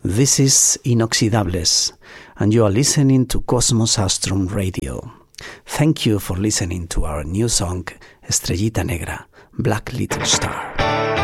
This is Inoxidables, and you are listening to Cosmos Astrum Radio. Thank you for listening to our new song, Estrellita Negra, Black Little Star.